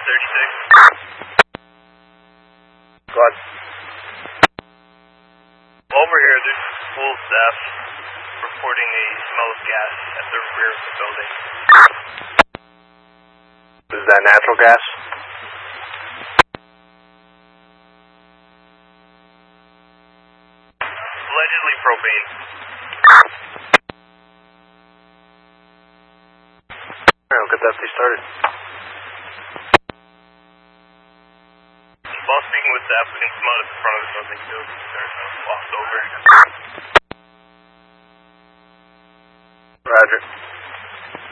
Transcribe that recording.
Go ahead. Over here, there's full staff reporting a smell of gas at the rear of the building. Is that natural gas? Allegedly propane. Alright, I'll get that started. While speaking with staff, we can smell it at the front of the building too. There's no walked over. Roger.